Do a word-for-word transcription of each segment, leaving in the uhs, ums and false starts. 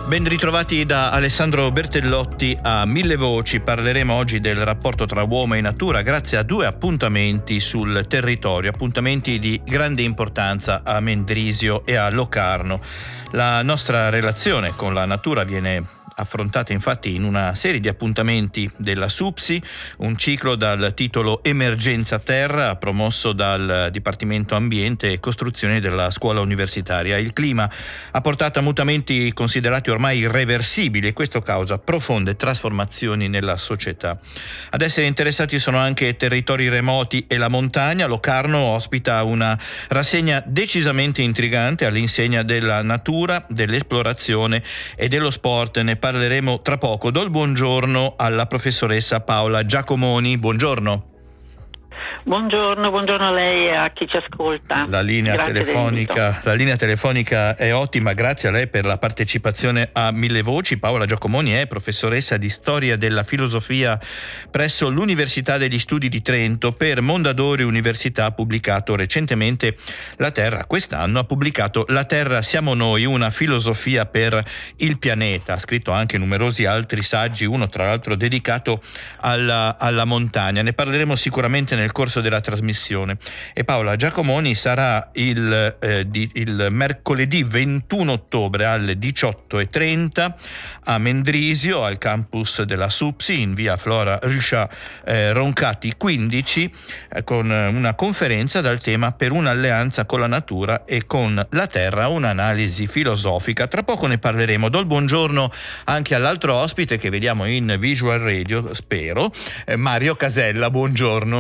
Ben ritrovati da Alessandro Bertellotti a Mille Voci. Parleremo oggi del rapporto tra uomo e natura grazie a due appuntamenti sul territorio, appuntamenti di grande importanza a Mendrisio e a Locarno. La nostra relazione con la natura viene affrontata infatti in una serie di appuntamenti della SUPSI, un ciclo dal titolo Emergenza Terra promosso dal Dipartimento Ambiente e Costruzione della Scuola Universitaria. Il clima ha portato a mutamenti considerati ormai irreversibili e questo causa profonde trasformazioni nella società. Ad essere interessati sono anche territori remoti e la montagna. Locarno ospita una rassegna decisamente intrigante all'insegna della natura, dell'esplorazione e dello sport. Ne parleremo tra poco. Do il buongiorno alla professoressa Paola Giacomoni. Buongiorno. Buongiorno, buongiorno a lei e a chi ci ascolta. La linea Grazie telefonica, la linea telefonica è ottima, grazie a lei per la partecipazione a Mille Voci. Paola Giacomoni è professoressa di storia della filosofia presso l'Università degli Studi di Trento. Per Mondadori Università ha pubblicato recentemente La Terra. Quest'anno ha pubblicato La Terra siamo noi, una filosofia per il pianeta. Ha scritto anche numerosi altri saggi, uno tra l'altro dedicato alla, alla montagna. Ne parleremo sicuramente nel corso della trasmissione. E Paola Giacomoni sarà il, eh, di, il mercoledì ventuno ottobre alle diciotto e trenta a Mendrisio, al campus della SUPSI in via Flora Richat eh, Roncati quindici, eh, con una conferenza dal tema Per un'alleanza con la natura e con la terra, un'analisi filosofica. Tra poco ne parleremo. Do il buongiorno anche all'altro ospite che vediamo in Visual Radio, spero, eh, Mario Casella. Buongiorno.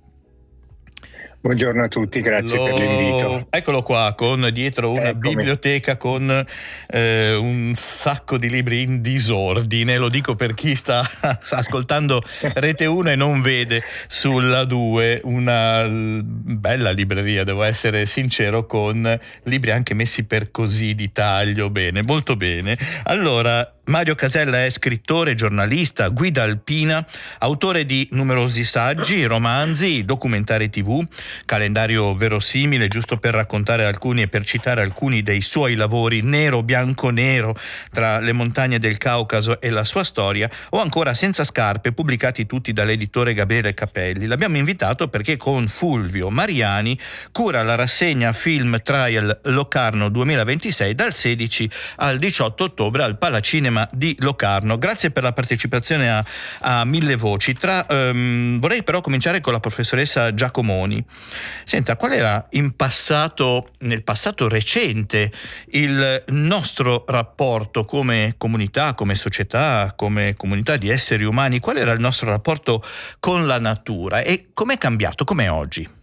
Buongiorno a tutti, grazie Lo... per l'invito. Eccolo qua, con dietro una Eccomi. biblioteca con eh, un sacco di libri in disordine. Lo dico per chi sta ascoltando Rete uno e non vede sulla due una bella libreria, devo essere sincero, con libri anche messi per così di taglio. Bene, molto bene. Allora, Mario Casella è scrittore, giornalista, guida alpina, autore di numerosi saggi, romanzi, documentari tivù, calendario verosimile, giusto per raccontare alcuni e per citare alcuni dei suoi lavori, Nero, bianco, nero, tra le montagne del Caucaso e la sua storia, o ancora Senza scarpe, pubblicati tutti dall'editore Gabriele Capelli. L'abbiamo invitato perché con Fulvio Mariani cura la rassegna Film Trial Locarno duemilaventisei dal sedici al diciotto ottobre al Palacinema di Locarno. Grazie per la partecipazione a, a Mille Voci. Tra, um, vorrei però cominciare con la professoressa Giacomoni. Senta, qual era in passato, nel passato recente, il nostro rapporto come comunità, come società, come comunità di esseri umani? Qual era il nostro rapporto con la natura e com'è cambiato, com'è oggi?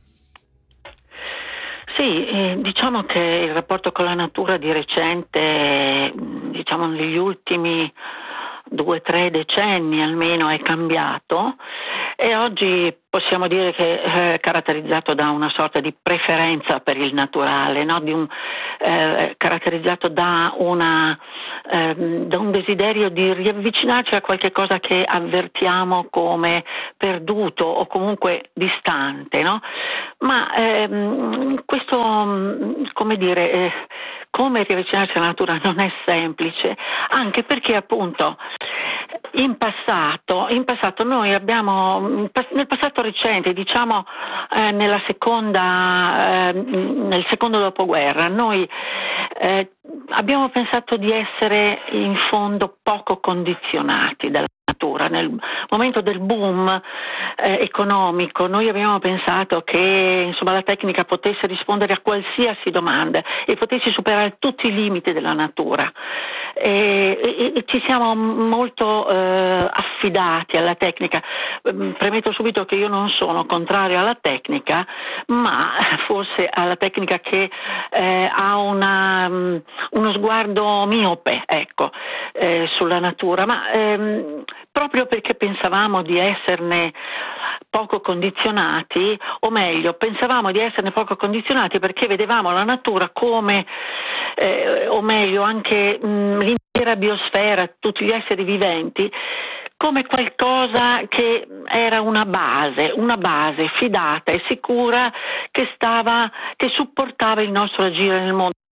Sì, eh, diciamo che il rapporto con la natura di recente, diciamo negli ultimi due, tre decenni almeno, è cambiato e oggi possiamo dire che è caratterizzato da una sorta di preferenza per il naturale, no? Di un, eh, caratterizzato da, una, eh, da un desiderio di riavvicinarci a qualche cosa che avvertiamo come perduto o comunque distante, no? Ma ehm, questo, come dire, eh, come riavvicinarsi alla natura non è semplice, anche perché appunto in passato, in passato noi abbiamo, nel passato recente, diciamo eh, nella seconda, eh, nel secondo dopoguerra, noi eh, abbiamo pensato di essere in fondo poco condizionati dalla natura. Nel momento del boom eh, economico noi abbiamo pensato che insomma la tecnica potesse rispondere a qualsiasi domanda e potesse superare tutti i limiti della natura e, e, e ci siamo molto eh, affidati alla tecnica. Premetto subito che io non sono contrario alla tecnica, ma forse alla tecnica che eh, ha una, um, uno sguardo miope, ecco, eh, sulla natura, ma ehm, proprio perché pensavamo di esserne poco condizionati, o meglio, pensavamo di esserne poco condizionati perché vedevamo la natura come, eh, o meglio, anche mh, l'intera biosfera, tutti gli esseri viventi, come qualcosa che era una base, una base fidata e sicura che stava, che supportava il nostro agire nel mondo.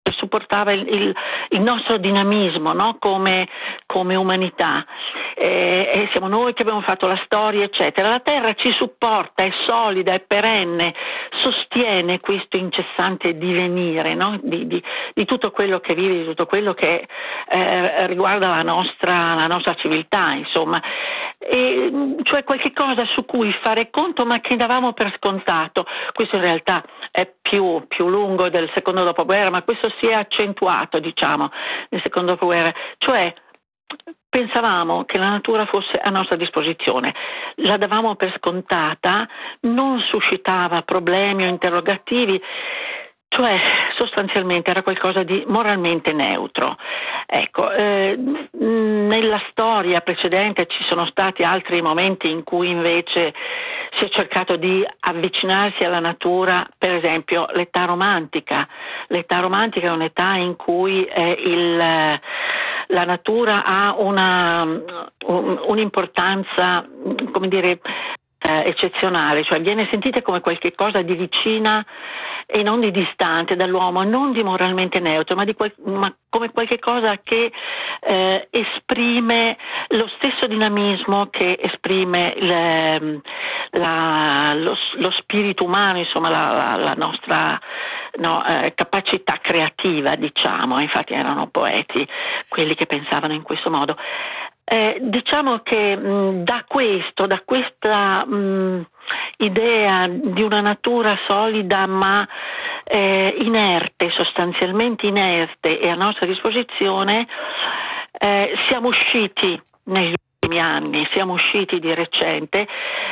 supportava il, il, il nostro dinamismo, no? come, come umanità. Eh, e siamo noi che abbiamo fatto la storia, eccetera. La Terra ci supporta, è solida, è perenne, sostiene questo incessante divenire, no? di, di, di tutto quello che vive, di tutto quello che eh, riguarda la nostra, la nostra civiltà, insomma. E, cioè qualche cosa su cui fare conto, ma che davamo per scontato. Questo in realtà è più, più lungo del secondo dopoguerra, ma questo si è accentuato, diciamo, nel secondo dopoguerra. Cioè pensavamo che la natura fosse a nostra disposizione, la davamo per scontata, non suscitava problemi o interrogativi, cioè sostanzialmente era qualcosa di moralmente neutro. Ecco, eh, nella storia precedente ci sono stati altri momenti in cui invece si è cercato di avvicinarsi alla natura, per esempio l'età romantica. L'età romantica è un'età in cui eh, il, la natura ha una, un, un'importanza, come dire, eh, eccezionale, cioè viene sentita come qualche cosa di vicina e non di distante dall'uomo, non di moralmente neutro, ma, di qual- ma come qualche cosa che eh, esprime lo stesso dinamismo che esprime il, la, lo, lo spirito umano, insomma la, la, la nostra no, eh, capacità creativa, diciamo. Infatti erano poeti quelli che pensavano in questo modo. Eh, diciamo che mh, da questo, da questa mh, idea di una natura solida ma eh, inerte, sostanzialmente inerte e a nostra disposizione, eh, siamo usciti negli ultimi anni, siamo usciti di recente,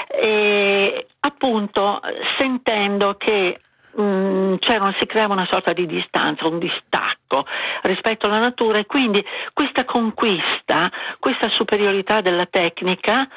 e appunto sentendo che Mm, c'era, si creava una sorta di distanza, un distacco rispetto alla natura, e quindi questa conquista, questa superiorità della tecnica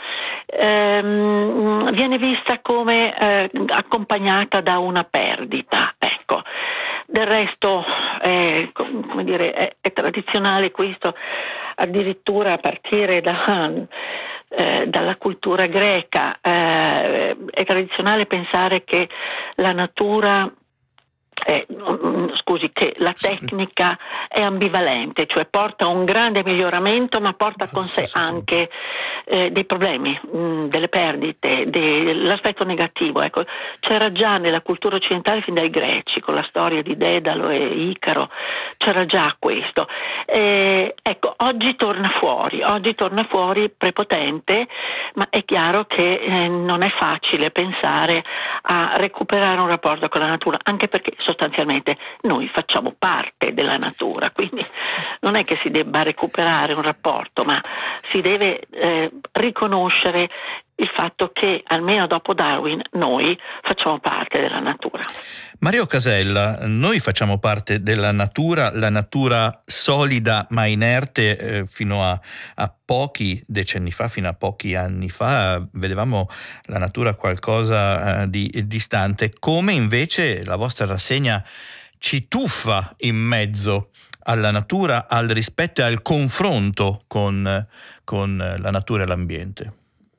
ehm, viene vista come eh, accompagnata da una perdita. Ecco. Del resto è, come dire, è, è tradizionale questo, addirittura a partire da Eh, dalla cultura greca. Eh, è tradizionale pensare che la natura eh, scusi, che la tecnica è ambivalente, cioè porta un grande miglioramento ma porta con sé anche eh, dei problemi, mh, delle perdite, dell'aspetto negativo. Ecco, c'era già nella cultura occidentale fin dai greci, con la storia di Dedalo e Icaro, c'era già questo. Eh, ecco, oggi torna fuori, oggi torna fuori prepotente, ma è chiaro che eh, non è facile pensare a recuperare un rapporto con la natura, anche perché sostanzialmente noi facciamo parte della natura, quindi non è che si debba recuperare un rapporto, ma si deve eh, riconoscere il fatto che almeno dopo Darwin noi facciamo parte della natura. Mario Casella, noi facciamo parte della natura, la natura solida ma inerte. Eh, fino a, a pochi decenni fa, fino a pochi anni fa, vedevamo la natura qualcosa eh, di distante, come invece la vostra rassegna ci tuffa in mezzo alla natura, al rispetto e al confronto con, con la natura e l'ambiente.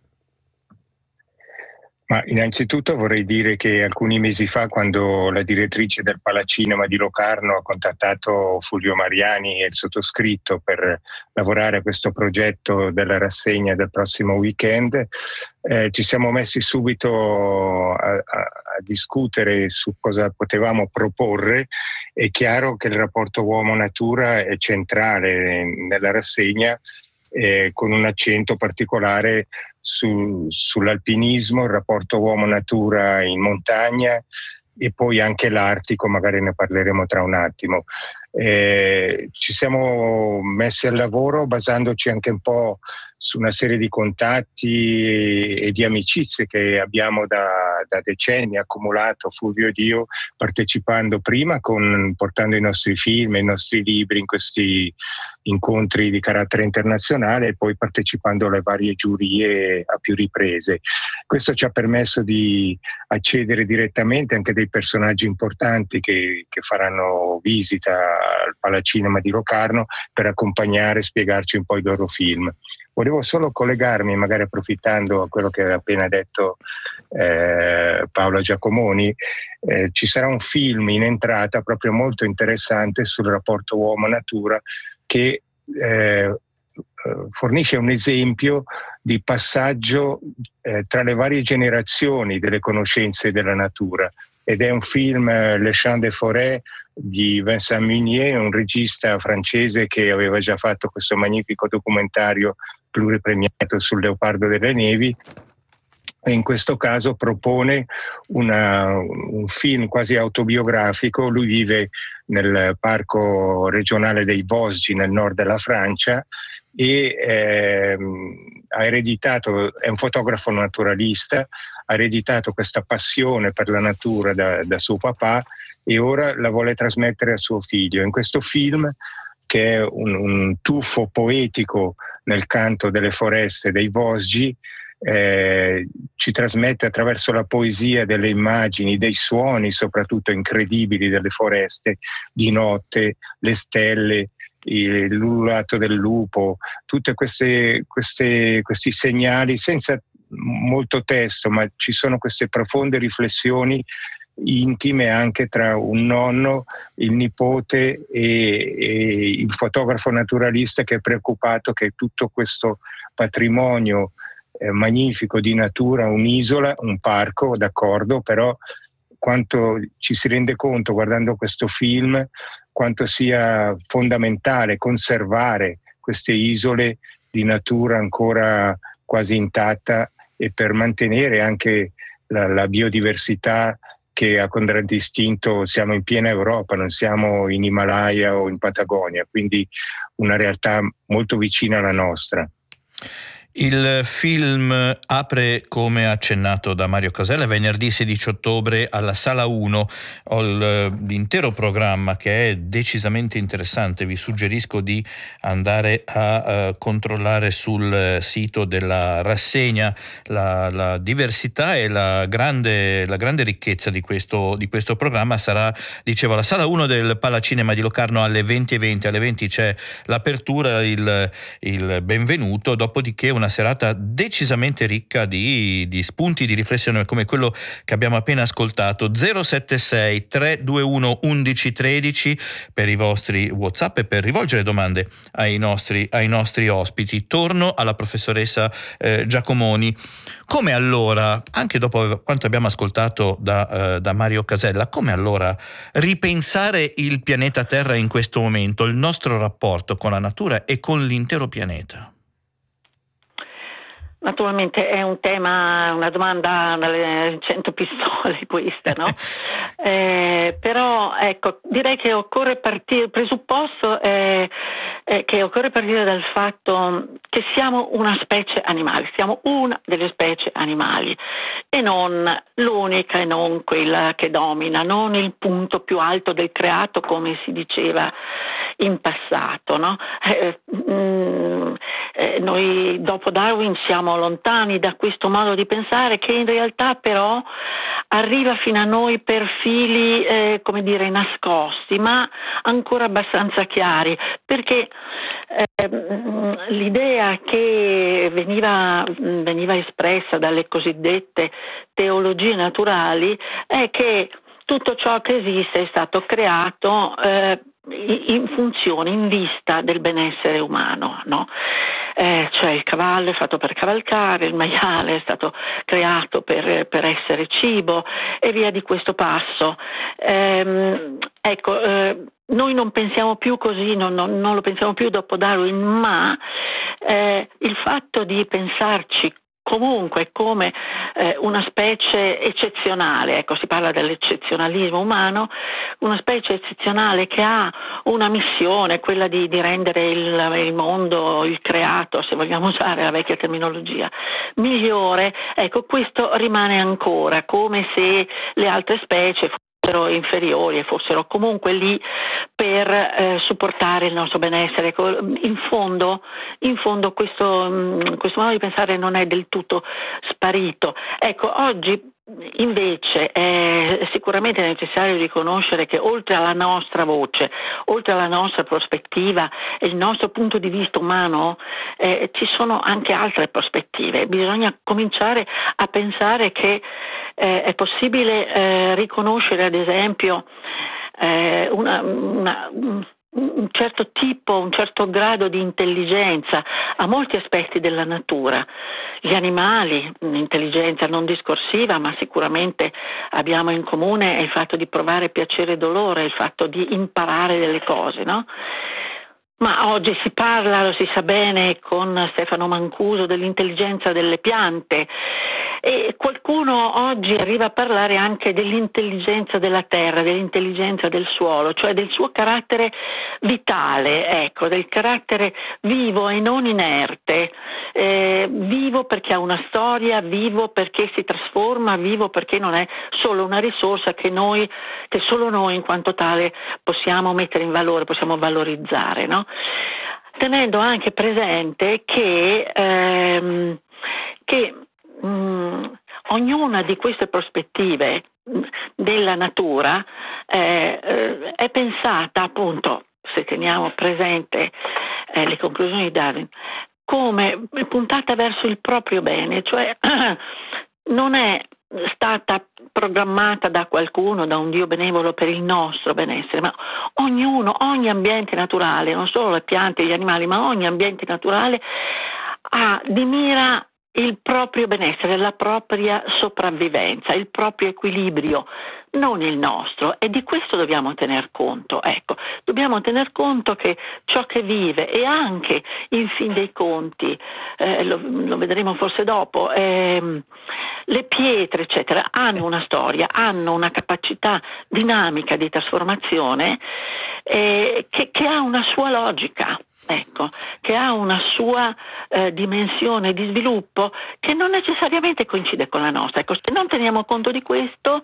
Ma innanzitutto vorrei dire che alcuni mesi fa, quando la direttrice del Palacinema di Locarno ha contattato Fulvio Mariani e il sottoscritto per lavorare a questo progetto della rassegna del prossimo weekend, eh, ci siamo messi subito a, a, a discutere su cosa potevamo proporre. È chiaro che il rapporto uomo-natura è centrale nella rassegna, eh, con un accento particolare Su, sull'alpinismo, il rapporto uomo-natura in montagna e poi anche l'Artico, magari ne parleremo tra un attimo. Eh, ci siamo messi al lavoro basandoci anche un po' su una serie di contatti e, e di amicizie che abbiamo da, da decenni accumulato, Fulvio ed io, partecipando prima, con, portando i nostri film, i nostri libri in questi incontri di carattere internazionale e poi partecipando alle varie giurie a più riprese. Questo ci ha permesso di accedere direttamente anche dei personaggi importanti che, che faranno visita al Palacinema di Locarno per accompagnare e spiegarci un po' i loro film. Volevo solo collegarmi, magari approfittando a quello che aveva appena detto eh, Paola Giacomoni, eh, ci sarà un film in entrata proprio molto interessante sul rapporto uomo-natura che eh, fornisce un esempio di passaggio eh, tra le varie generazioni delle conoscenze della natura, ed è un film eh, Le Chants des Forêts di Vincent Munier, un regista francese che aveva già fatto questo magnifico documentario pluripremiato sul leopardo delle nevi, e in questo caso propone una, un film quasi autobiografico. Lui vive nel parco regionale dei Vosgi nel nord della Francia e ehm, ha ereditato, è un fotografo naturalista, ha ereditato questa passione per la natura da, da suo papà e ora la vuole trasmettere a suo figlio. In questo film, che è un, un tuffo poetico nel canto delle foreste dei Vosgi, eh, ci trasmette attraverso la poesia delle immagini, dei suoni soprattutto incredibili delle foreste di notte, le stelle, l'ululato del lupo, tutti questi segnali senza molto testo, ma ci sono queste profonde riflessioni intime anche tra un nonno, il nipote e, e il fotografo naturalista che è preoccupato che tutto questo patrimonio eh, magnifico di natura, un'isola, un parco, d'accordo, però quanto ci si rende conto guardando questo film quanto sia fondamentale conservare queste isole di natura ancora quasi intatta e per mantenere anche la, la biodiversità che ha contraddistinto. Siamo in piena Europa, non siamo in Himalaya o in Patagonia, quindi una realtà molto vicina alla nostra. Il film apre, come accennato da Mario Casella, venerdì sedici ottobre alla Sala uno. Ho l'intero programma, che è decisamente interessante. Vi suggerisco di andare a uh, controllare sul sito della rassegna la, la diversità e la grande, la grande ricchezza di questo, di questo programma. Sarà, dicevo, alla Sala uno del Palacinema di Locarno alle venti e venti. Alle venti c'è l'apertura, il, il benvenuto, dopodiché una serata decisamente ricca di, di spunti di riflessione come quello che abbiamo appena ascoltato. Zero sette sei tre due uno undici tredici per i vostri WhatsApp e per rivolgere domande ai nostri, ai nostri ospiti. Torno alla professoressa eh, Giacomoni. Come allora, anche dopo quanto abbiamo ascoltato da, eh, da Mario Casella, come allora ripensare il pianeta Terra in questo momento, il nostro rapporto con la natura e con l'intero pianeta? Naturalmente è un tema, una domanda dalle cento pistole questa, no? eh, però ecco, direi che occorre partire, il presupposto è, è che occorre partire dal fatto che siamo una specie animale, siamo una delle specie animali e non l'unica e non quella che domina, non il punto più alto del creato come si diceva in passato, no? Eh, mh, eh, noi dopo Darwin siamo lontani da questo modo di pensare che in realtà però arriva fino a noi per fili eh, come dire nascosti ma ancora abbastanza chiari, perché eh, l'idea che veniva, veniva espressa dalle cosiddette teologie naturali è che tutto ciò che esiste è stato creato eh, in funzione, in vista del benessere umano, no? Eh, cioè il cavallo è fatto per cavalcare, il maiale è stato creato per, per essere cibo e via di questo passo. Eh, ecco, eh, noi non pensiamo più così, non, non, non lo pensiamo più dopo Darwin, ma eh, il fatto di pensarci comunque come eh, una specie eccezionale, ecco, si parla dell'eccezionalismo umano, una specie eccezionale che ha una missione, quella di, di rendere il, il mondo, il creato, se vogliamo usare la vecchia terminologia, migliore. Ecco, questo rimane ancora, come se le altre specie fossero inferiori e fossero comunque lì per eh, supportare il nostro benessere. Ecco, in fondo, in fondo questo, questo modo di pensare non è del tutto sparito. Ecco, oggi invece è sicuramente necessario riconoscere che oltre alla nostra voce, oltre alla nostra prospettiva e il nostro punto di vista umano, eh, ci sono anche altre prospettive. Bisogna cominciare a pensare che eh, è possibile eh, riconoscere ad esempio eh, una, una un certo tipo, un certo grado di intelligenza a molti aspetti della natura. Gli animali, un'intelligenza non discorsiva, ma sicuramente abbiamo in comune il fatto di provare piacere e dolore, il fatto di imparare delle cose, no? Ma oggi si parla, lo si sa bene, con Stefano Mancuso dell'intelligenza delle piante, e qualcuno oggi arriva a parlare anche dell'intelligenza della terra, dell'intelligenza del suolo, cioè del suo carattere vitale, ecco, del carattere vivo e non inerte, eh, vivo perché ha una storia, vivo perché si trasforma, vivo perché non è solo una risorsa che noi, che solo noi in quanto tale possiamo mettere in valore, possiamo valorizzare, no? Tenendo anche presente che, ehm, che mh, ognuna di queste prospettive della natura eh, eh, è pensata, appunto, se teniamo presente eh, le conclusioni di Darwin, come puntata verso il proprio bene, cioè non è stata programmata da qualcuno, da un Dio benevolo per il nostro benessere, ma ognuno, ogni ambiente naturale, non solo le piante e gli animali, ma ogni ambiente naturale ha di mira il proprio benessere, la propria sopravvivenza, il proprio equilibrio, non il nostro, e di questo dobbiamo tener conto. Ecco, dobbiamo tener conto che ciò che vive, e anche in fin dei conti, eh, lo, lo vedremo forse dopo, ehm, le pietre eccetera hanno una storia, hanno una capacità dinamica di trasformazione eh, che, che ha una sua logica. Ecco, che ha una sua eh, dimensione di sviluppo che non necessariamente coincide con la nostra. Ecco, se non teniamo conto di questo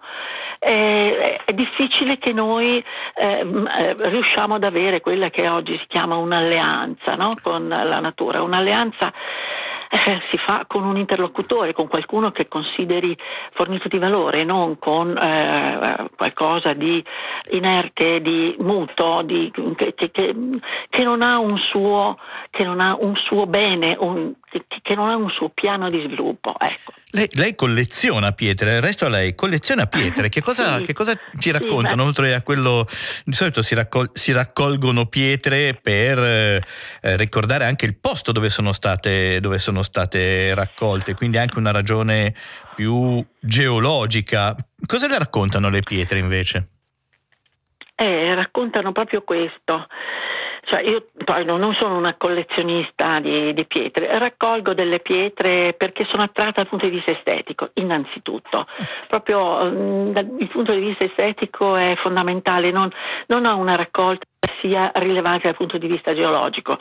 eh, è difficile che noi eh, eh, riusciamo ad avere quella che oggi si chiama un'alleanza, no? Con la natura, un'alleanza eh, si fa con un interlocutore, con qualcuno che consideri fornito di valore, non con eh, qualcosa di inerte, di muto, di, che, che, che non ha un suo, che non ha un suo bene, un, che, che non ha un suo piano di sviluppo. Ecco. Lei, lei colleziona pietre, resto a lei, colleziona pietre, che cosa, sì, che cosa ci raccontano? sì, Oltre a quello, di solito si, raccol- si raccolgono pietre per eh, ricordare anche il posto dove sono state, dove sono state raccolte, quindi anche una ragione più geologica. Cosa le raccontano le pietre invece? Eh, raccontano proprio questo. Cioè io poi non sono una collezionista di, di pietre, raccolgo delle pietre perché sono attratta dal punto di vista estetico, innanzitutto. Proprio mh, dal punto di vista estetico è fondamentale, non, non ho una raccolta che sia rilevante dal punto di vista geologico.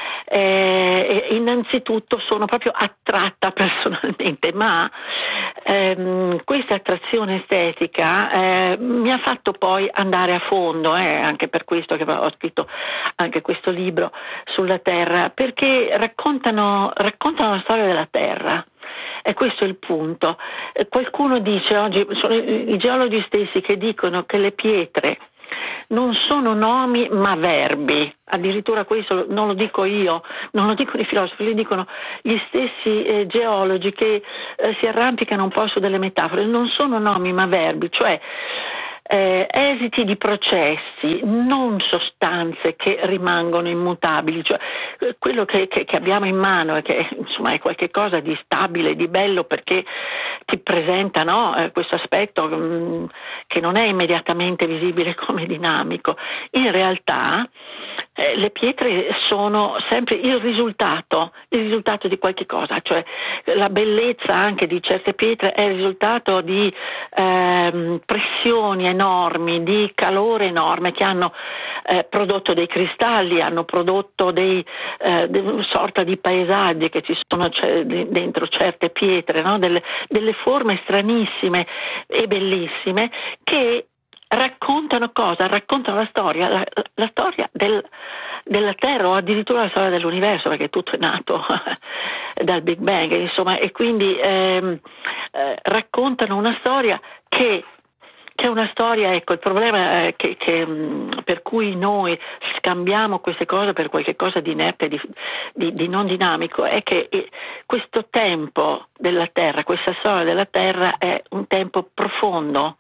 Eh, innanzitutto sono proprio attratta personalmente, ma ehm, questa attrazione estetica eh, mi ha fatto poi andare a fondo, eh, anche per questo che ho scritto anche questo libro sulla terra, perché raccontano, raccontano la storia della terra. E questo è il punto. Eh, qualcuno dice oggi, sono i geologi stessi che dicono che le pietre non sono nomi ma verbi, addirittura questo non lo dico io, non lo dicono i filosofi, lo dicono gli stessi eh, geologi che eh, si arrampicano un po' su delle metafore, non sono nomi ma verbi, cioè eh, esiti di processi, non sostanze che rimangono immutabili, cioè eh, quello che, che, che abbiamo in mano è che insomma è qualche cosa di stabile, di bello, perché ti presenta, no, eh, questo aspetto mh, che non è immediatamente visibile come dinamico. In realtà eh, le pietre sono sempre il risultato, il risultato di qualche cosa, cioè la bellezza anche di certe pietre è il risultato di ehm, pressioni enormi, di calore enorme che hanno eh, prodotto dei cristalli, hanno prodotto dei eh, una sorta di paesaggi che ci sono c- dentro certe pietre, no? delle, delle forme stranissime e bellissime che raccontano cosa? Raccontano la storia, la, la storia del, della Terra, o addirittura la storia dell'universo, perché tutto è nato dal Big Bang, insomma, e quindi ehm, eh, raccontano una storia che C'è una storia, ecco, il problema è che, che, per cui noi scambiamo queste cose per qualche cosa di inerte, di, di, di non dinamico, è che questo tempo della Terra, questa storia della Terra è un tempo profondo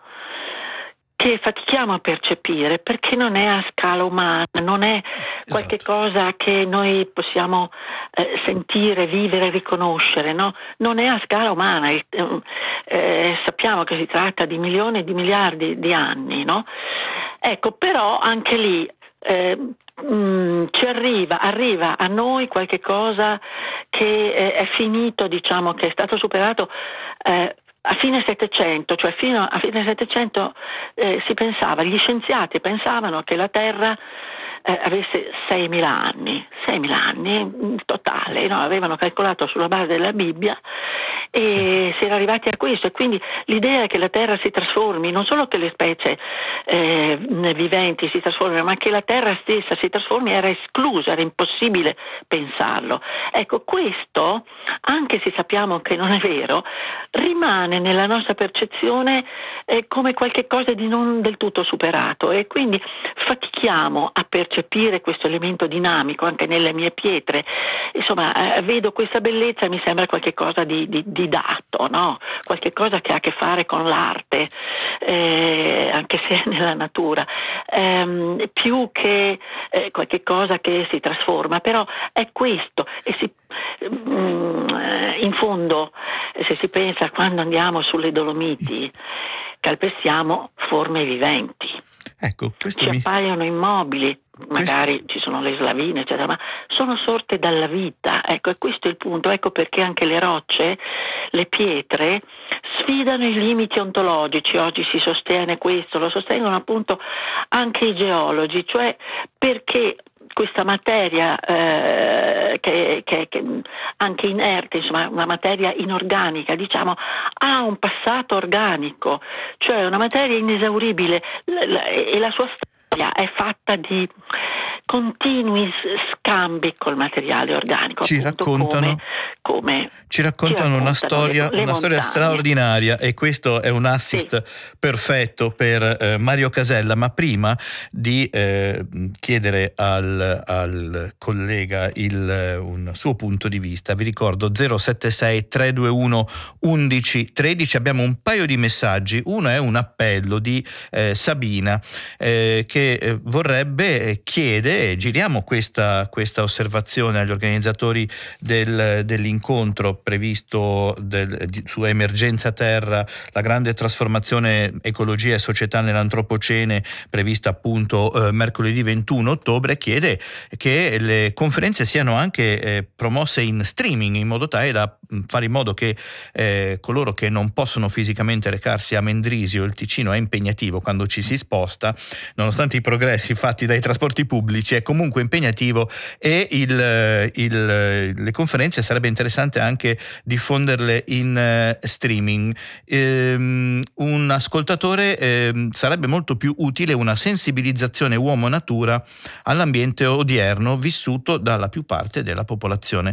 che fatichiamo a percepire perché non è a scala umana, non è qualche esatto. cosa che noi possiamo eh, sentire, vivere, riconoscere, no? Non è a scala umana, eh, eh, sappiamo che si tratta di milioni di miliardi di anni, no? Ecco, però anche lì eh, mh, ci arriva, arriva a noi qualche cosa che eh, è finito, diciamo, che è stato superato eh, a fine Settecento, cioè fino a fine Settecento eh, si pensava, gli scienziati pensavano che la Terra eh, avesse seimila anni, seimila anni in totale, no? Avevano calcolato sulla base della Bibbia e sì. si era arrivati a questo, e quindi l'idea è che la Terra si trasformi, non solo che le specie eh, viventi si trasformino, ma che la Terra stessa si trasformi era escluso, era impossibile pensarlo. Ecco, questo, anche se sappiamo che non è vero, rimane nella nostra percezione eh, come qualche cosa di non del tutto superato, e quindi fatichiamo a percepire questo elemento dinamico anche nelle mie pietre. Insomma, eh, vedo questa bellezza e mi sembra qualche cosa di, di, di dato, no? Qualche cosa che ha a che fare con l'arte, eh, anche se è nella natura, ehm, più che eh, qualche cosa che si trasforma, però è questo. E si, mm, in fondo, se si pensa, quando andiamo sulle Dolomiti calpestiamo forme viventi. Ecco, questo ci mi... appaiono immobili, magari questo... ci sono le slavine, eccetera, ma sono sorte dalla vita. Ecco, e questo è il punto. Ecco perché anche le rocce, le pietre, sfidano i limiti ontologici. Oggi si sostiene questo, lo sostengono appunto anche i geologi, cioè perché questa materia eh, che, che, che anche inerte, insomma una materia inorganica, diciamo, ha un passato organico, cioè una materia inesauribile, e la sua storia è fatta di continui scambi col materiale organico. Ci raccontano, come, come ci raccontano ci una storia, le, le una storia straordinaria, e questo è un assist sì. perfetto per eh, Mario Casella. Ma prima di eh, chiedere al, al collega il, un suo punto di vista, vi ricordo zero sette sei tre due uno undici tredici. Abbiamo un paio di messaggi. Uno è un appello di eh, Sabina eh, che eh, vorrebbe chiedere, giriamo questa, questa osservazione agli organizzatori del, dell'incontro previsto del, di, su Emergenza Terra, la grande trasformazione ecologia e società nell'antropocene, prevista appunto eh, mercoledì ventuno ottobre, chiede che le conferenze siano anche eh, promosse in streaming, in modo tale da fare in modo che eh, coloro che non possono fisicamente recarsi a Mendrisio, il Ticino è impegnativo quando ci si sposta, nonostante i progressi fatti dai trasporti pubblici, è comunque impegnativo, e il, il, le conferenze sarebbe interessante anche diffonderle in uh, streaming. Ehm, un ascoltatore ehm, sarebbe molto più utile una sensibilizzazione uomo-natura all'ambiente odierno vissuto dalla più parte della popolazione.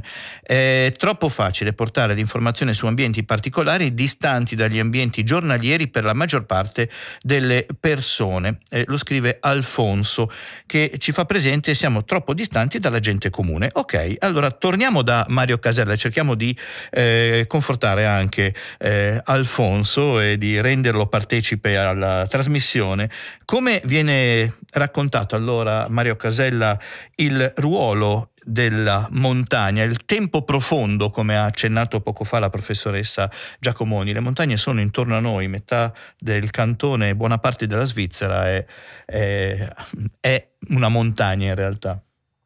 È troppo facile portare l'informazione su ambienti particolari distanti dagli ambienti giornalieri per la maggior parte delle persone. Eh, lo scrive Alfonso, che ci fa presente: siamo troppo distanti dalla gente comune. Ok, allora torniamo da Mario Casella e cerchiamo di eh, confortare anche eh, Alfonso e di renderlo partecipe alla trasmissione. Come viene raccontato allora, Mario Casella, il ruolo della montagna, il tempo profondo, come ha accennato poco fa la professoressa Giacomoni? Le montagne sono intorno a noi, metà del cantone, buona parte della Svizzera è, è, è una montagna in realtà.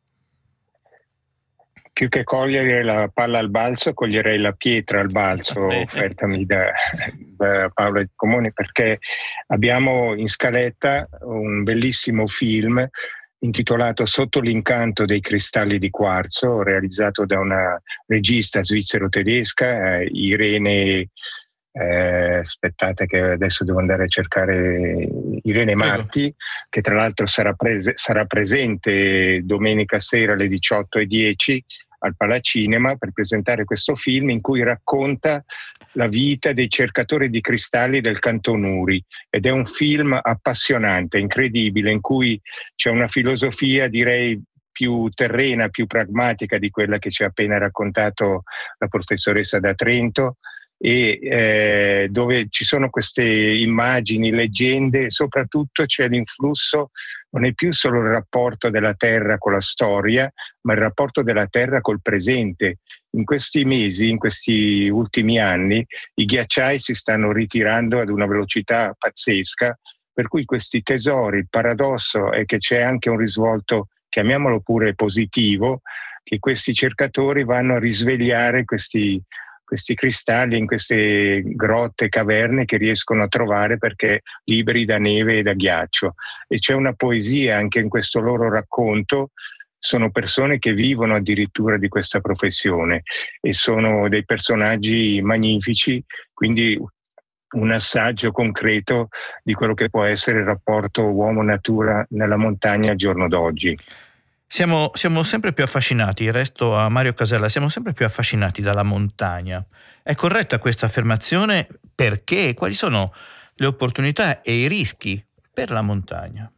Più che cogliere la palla al balzo, coglierei la pietra al balzo offertami da, da Paolo Giacomoni, perché abbiamo in scaletta un bellissimo film intitolato Sotto l'incanto dei cristalli di quarzo, realizzato da una regista svizzero-tedesca, eh, Irene Eh, aspettate che adesso devo andare a cercare Irene Marti, che tra l'altro sarà, prese, sarà presente domenica sera alle diciotto e dieci al Palacinema per presentare questo film in cui racconta la vita dei cercatori di cristalli del Canton Uri, ed è un film appassionante, incredibile, in cui c'è una filosofia, direi, più terrena, più pragmatica di quella che ci ha appena raccontato la professoressa da Trento, e eh, dove ci sono queste immagini, leggende, e soprattutto c'è l'influsso, non è più solo il rapporto della Terra con la storia, ma il rapporto della Terra col presente. In questi mesi, in questi ultimi anni, i ghiacciai si stanno ritirando ad una velocità pazzesca, per cui questi tesori, il paradosso è che c'è anche un risvolto, chiamiamolo pure positivo, che questi cercatori vanno a risvegliare questi questi cristalli in queste grotte, caverne che riescono a trovare perché liberi da neve e da ghiaccio. E c'è una poesia anche in questo loro racconto. Sono persone che vivono addirittura di questa professione e sono dei personaggi magnifici, quindi un assaggio concreto di quello che può essere il rapporto uomo-natura nella montagna al giorno d'oggi. Siamo, siamo sempre più affascinati, resto a Mario Casella, siamo sempre più affascinati dalla montagna. È corretta questa affermazione? Perché? Quali sono le opportunità e i rischi per la montagna?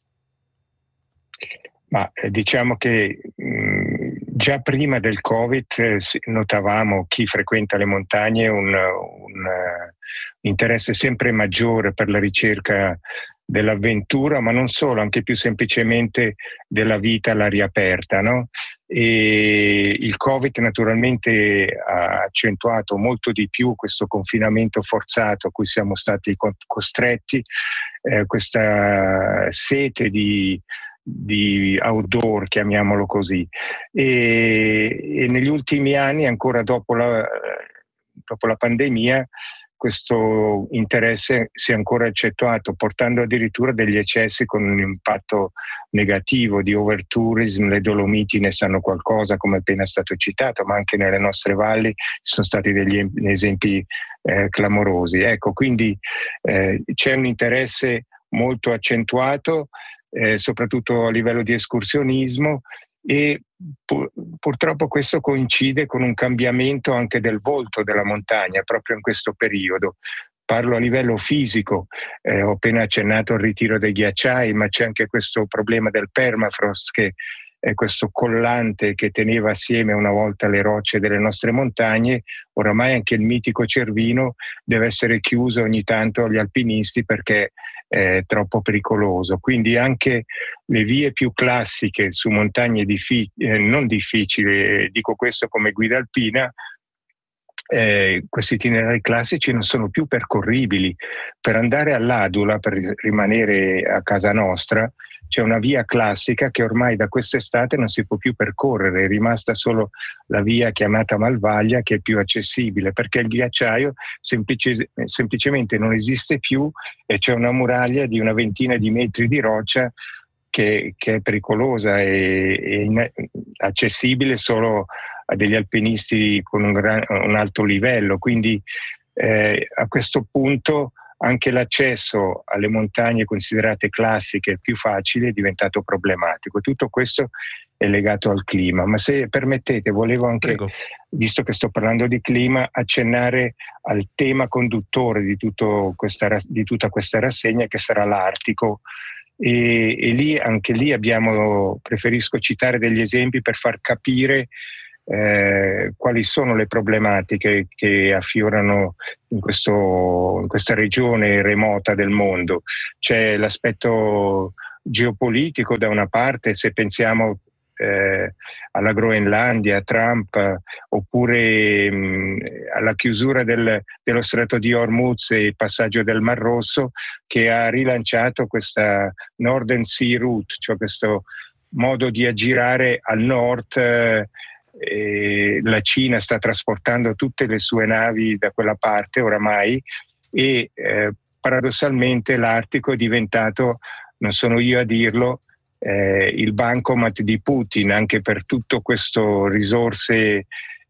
Ma eh, diciamo che mh, già prima del Covid eh, notavamo, chi frequenta le montagne, un, un uh, interesse sempre maggiore per la ricerca dell'avventura, ma non solo, anche più semplicemente della vita all'aria aperta, no? E il Covid naturalmente ha accentuato molto di più questo confinamento forzato a cui siamo stati costretti, eh, questa sete di di outdoor, chiamiamolo così, e, e negli ultimi anni, ancora dopo la, dopo la pandemia, questo interesse si è ancora accentuato, portando addirittura degli eccessi con un impatto negativo di overtourism. Le Dolomiti ne sanno qualcosa, come appena stato citato, ma anche nelle nostre valli ci sono stati degli esempi eh, clamorosi. Ecco, quindi eh, c'è un interesse molto accentuato, Eh, soprattutto a livello di escursionismo, e pu- purtroppo questo coincide con un cambiamento anche del volto della montagna proprio in questo periodo. Parlo a livello fisico, eh, ho appena accennato al ritiro dei ghiacciai, ma c'è anche questo problema del permafrost, che è questo collante che teneva assieme una volta le rocce delle nostre montagne. Oramai anche il mitico Cervino deve essere chiuso ogni tanto agli alpinisti perché è troppo pericoloso. Quindi anche le vie più classiche su montagne diffi- eh, non difficili, dico questo come guida alpina, Eh, questi itinerari classici non sono più percorribili. Per andare all'Adula, per rimanere a casa nostra, c'è una via classica che ormai da quest'estate non si può più percorrere, è rimasta solo la via chiamata Malvaglia, che è più accessibile perché il ghiacciaio semplice, semplicemente non esiste più, e c'è una muraglia di una ventina di metri di roccia che, che è pericolosa e, e in, accessibile solo a degli alpinisti con un, gran, un alto livello. Quindi eh, a questo punto anche l'accesso alle montagne considerate classiche più facili è diventato problematico. Tutto questo è legato al clima. Ma se permettete, volevo anche, Prego. visto che sto parlando di clima, accennare al tema conduttore di, tutto questa, di tutta questa rassegna, che sarà l'Artico. E, e lì, anche lì abbiamo, preferisco citare degli esempi per far capire Eh, quali sono le problematiche che affiorano in, questo, in questa regione remota del mondo. C'è l'aspetto geopolitico da una parte, se pensiamo eh, alla Groenlandia, a Trump, oppure mh, alla chiusura del, dello Stretto di Hormuz e il passaggio del Mar Rosso, che ha rilanciato questa Northern Sea Route, cioè questo modo di aggirare al nord. eh, E la Cina sta trasportando tutte le sue navi da quella parte oramai, e eh, paradossalmente l'Artico è diventato, non sono io a dirlo, eh, il bancomat di Putin anche per tutto questo risorse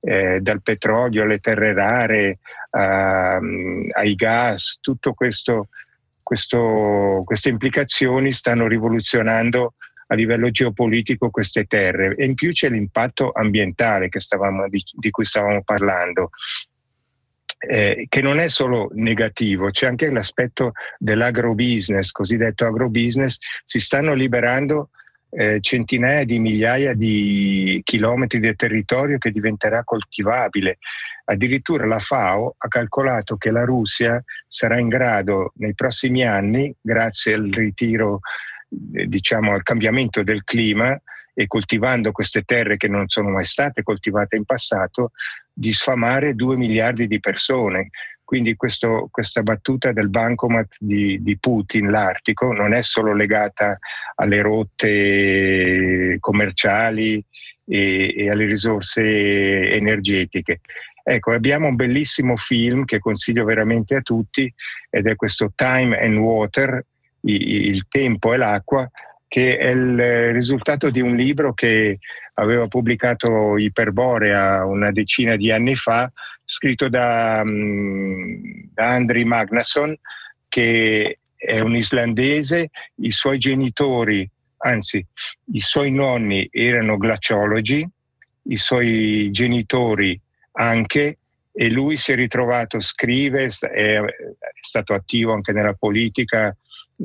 eh, dal petrolio alle terre rare, a, ai gas, tutto questo, questo, queste implicazioni stanno rivoluzionando a livello geopolitico queste terre, e in più c'è l'impatto ambientale che stavamo, di, di cui stavamo parlando. Eh, che non è solo negativo, c'è anche l'aspetto dell'agrobusiness, cosiddetto agrobusiness. Si stanno liberando eh, centinaia di migliaia di chilometri di territorio che diventerà coltivabile. Addirittura la FAO ha calcolato che la Russia sarà in grado nei prossimi anni, grazie al ritiro, eh, diciamo al cambiamento del clima e coltivando queste terre che non sono mai state coltivate in passato, di sfamare due miliardi di persone. Quindi questo, questa battuta del bancomat di, di Putin, l'Artico, non è solo legata alle rotte commerciali e, e alle risorse energetiche. Ecco, abbiamo un bellissimo film che consiglio veramente a tutti, ed è questo Time and Water, il tempo e l'acqua, che è il risultato di un libro che aveva pubblicato Iperborea una decina di anni fa, scritto da, da Andri Magnusson, che è un islandese. I suoi genitori, anzi i suoi nonni erano glaciologi, i suoi genitori anche, e lui si è ritrovato, scrive, è, è stato attivo anche nella politica,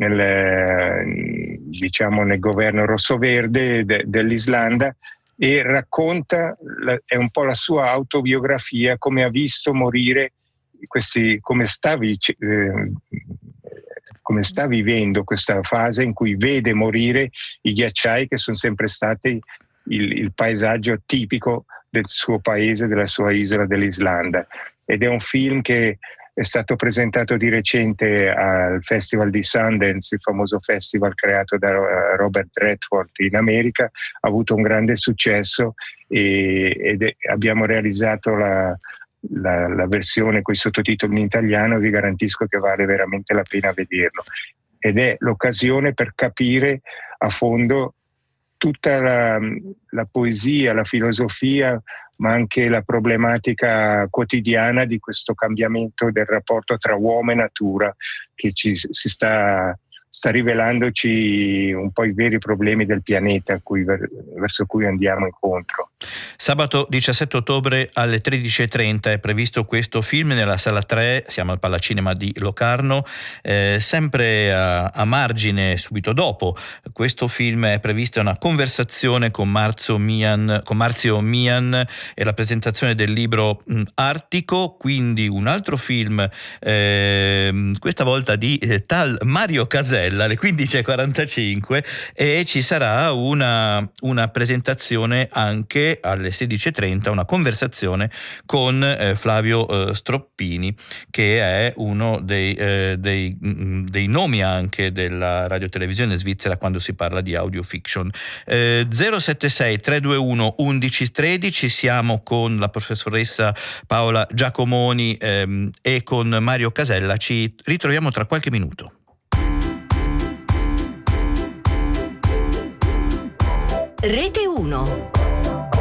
nel, diciamo nel governo rosso-verde de, dell'Islanda, e racconta, la, è un po' la sua autobiografia, come ha visto morire questi, come sta, eh, come sta vivendo questa fase in cui vede morire i ghiacciai, che sono sempre stati il, il paesaggio tipico del suo paese, della sua isola dell'Islanda. Ed è un film che è stato presentato di recente al Festival di Sundance, il famoso festival creato da Robert Redford in America. Ha avuto un grande successo e, ed è, abbiamo realizzato la, la, la versione con i sottotitoli in italiano. Vi garantisco che vale veramente la pena vederlo. Ed è l'occasione per capire a fondo tutta la, la poesia, la filosofia, ma anche la problematica quotidiana di questo cambiamento del rapporto tra uomo e natura, che ci, si sta, sta rivelandoci un po' i veri problemi del pianeta a cui, verso cui andiamo incontro. Sabato diciassette ottobre alle tredici e trenta è previsto questo film nella sala tre, siamo al Palacinema di Locarno. Eh, sempre a, a margine, subito dopo questo film, è prevista una conversazione con Marzio Mian, con Marzio Mian e la presentazione del libro mh, Artico, quindi un altro film, eh, questa volta di eh, tal Mario Casella, alle quindici e quarantacinque, e ci sarà una, una presentazione anche alle sedici e trenta, una conversazione con eh, Flavio eh, Stroppini, che è uno dei, eh, dei, mh, dei nomi anche della radiotelevisione svizzera quando si parla di audiofiction. Eh, zero sette sei tre due uno undici tredici, siamo con la professoressa Paola Giacomoni ehm, e con Mario Casella. Ci ritroviamo tra qualche minuto. Rete uno.